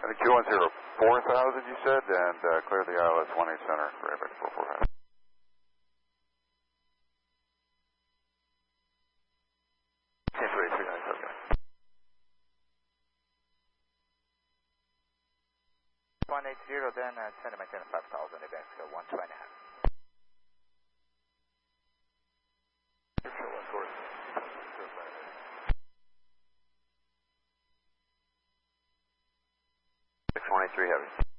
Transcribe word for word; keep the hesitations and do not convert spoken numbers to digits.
And the Q one zero four thousand, you said, and uh, clear the I L S one eight center, right back to four four half. ten three three nine, okay. one eight zero, then uh, send maintain five thousand, back to one two and a half. six one eight three heavy.